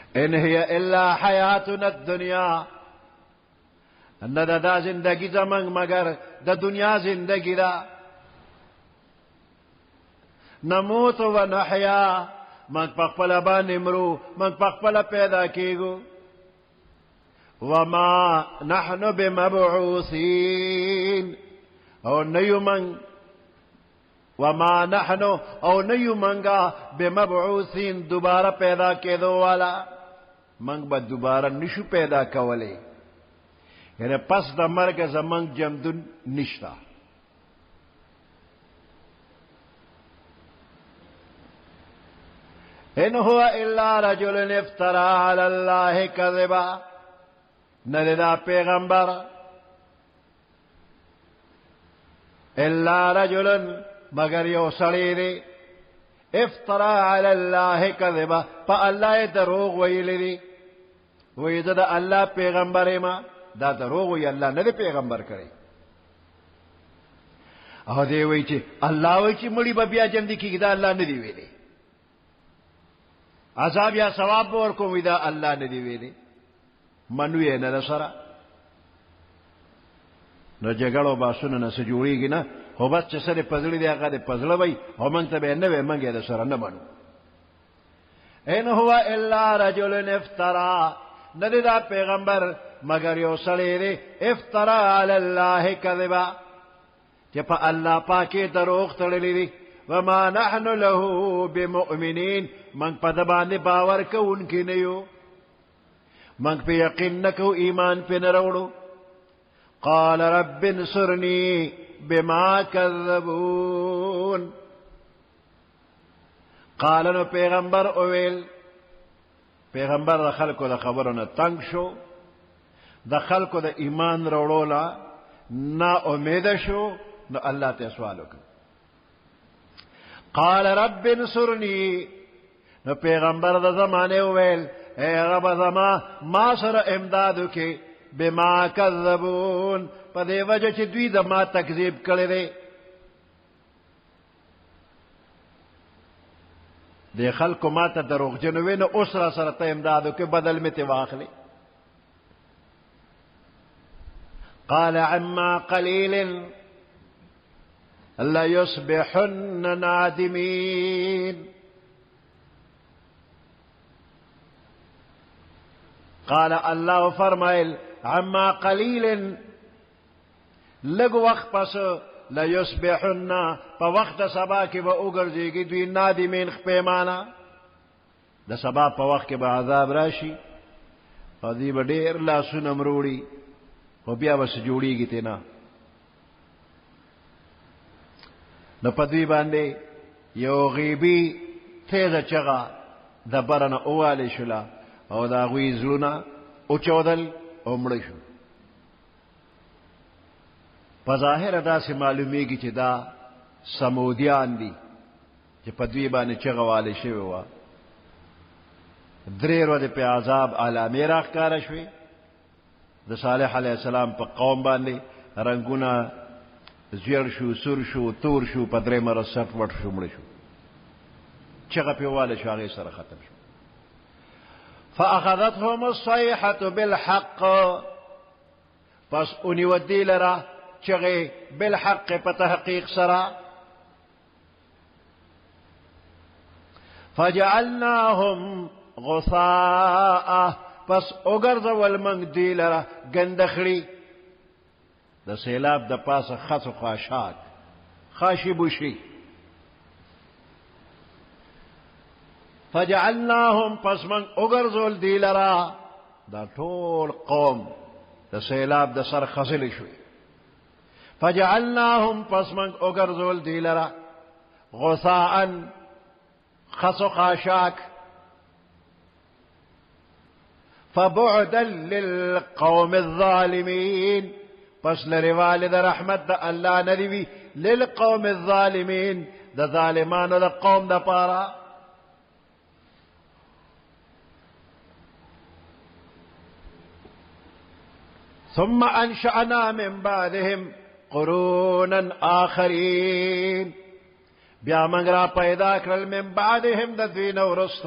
ان هي الا حیاتنا الدنیا، نه دا زندگی زمنگ مگر دا دنیا زندگی دا. نموت و نحیا، منگ پخپل بانی مرو، منگ پخپل پیدا کیگو. وما نحن بمبعوثین، او نیو منگ وما نحن او نیو منگا بمبعوثین دوبارہ پیدا کے دو والا، منگ با دوبارہ نشو پیدا کولے، یعنی پس دا مرگ زمنگ جمدن نشتا. ان هو الا رجل افترى على الله كذبا، ندا پیغمبر الا رجل مگر یو سڑی دی افترى على الله كذبا، پا اللہ دروغ ویلی دی، وی دا اللہ پیغمبر ما، دا دروغ وی اللہ ندی پیغمبر کرے. او دی وی چی اللہ وی چی مڑی با بیا جمدی کی دا اللہ ندی ویلی، عذاب یا ثواب بور کو وی دا اللہ ندی ویلی، منوی نا سرا نو جگڑو باسونا نا سجوڑی گی نا، ہو بس چسر پزلی دی آقا دی پزل بی، ہو منگ تبی نوی منگی دا سرا نمانو. ان هو الا رجل افترا، ندی دا پیغمبر مگر یو سڑی دی افترا علی اللہ کذبا، کہ پا اللہ پاکی دروغ تڑلی دی. وما نحن له بمؤمنین، منگ پا دبانی باور کو ان کی نیو، منگ پہ یقین نکو ایمان پہ نروڑو. قال رب انصرنی بما کذبون، قال نو پیغمبر اویل، پیغمبر دا خلقو دا خبرنا تنگ شو، دا خلقو دا ایمان روڑولا نا امید شو، نو اللہ تے سوالو کر. قال رب انصرنی، نو پیغمبر دا زمانے اویل اے رب زما ما سر امدادو کی بما کذبون، پا دے وجہ چی دوی دا ما تکذیب کرے دے. دے خلقو ما تا دروغ جنوے نو اسرا سر تا امدادو کے بدل میں تے واخلے. قال عما قلیل لَيُصْبِحُنَّ نَادِمِينَ، قال اللہ فرمائل عما قلیل لگ وقت پس لَيُصْبِحُنَّ پا وقت سبا کی با اگرزی گی دوی نادمین خپیمانا، دا سبا پا وقت کی با عذاب راشی اور دی با دیر لا سنم روڑی و بیا بس جوڑی گی تینا. نو پدوی باندے یو غیبی تیز چغا دا برنا اوالی شلا او دا غوی زلونا او چودل او مڑشو. پظاہر دا سے معلومی گی چی دا سمودیان دی چی پدوی باندے چغا والی شویوا. دریر ودی پی عذاب علامی راک کارشوی، دا صالح علیہ السلام پا قوم باندے رنگونا زیر شو، سر شو، تور شو، پدرے مرز سٹ وٹ شو، مڑ شو، چغا پیوال شو، آگے سر ختم شو. فأخذتهم الصيحة بالحق، پس انہی ودی لرا چغے بالحق پتحقیق سرا. فجعلناهم غثاء، پس اگرز والمنگ دی لرا گندخلی، دا سیلاب دا پاس خس و خاشاک خاشی بوشی. فجعلناهم پس من اگرزول دی لرا دا طول قوم دا سیلاب دا سر خزل شوی. فجعلناهم پس من اگرزول دی لرا غثاء خس و خاشاک. فبعدا للقوم الظالمین، پس لروال دا رحمت دا اللہ ندیوی للقوم الظالمین، دا ظالمان دا قوم دا پارا. ثم انشأنا من بعدهم قرونا آخرین، بیا منگرا پیدا کرل من بعدهم دا دوین ورست